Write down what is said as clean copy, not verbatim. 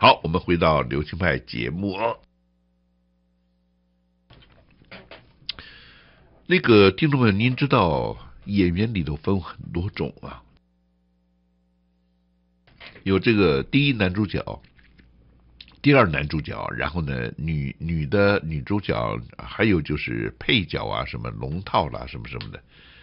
好，我们回到流行派节目啊。那个听众朋友，您知道演员里头分很多种啊，有这个第一男主角、第二男主角，然后呢女主角，还有就是配角啊，什么龙套啦，什么什么的。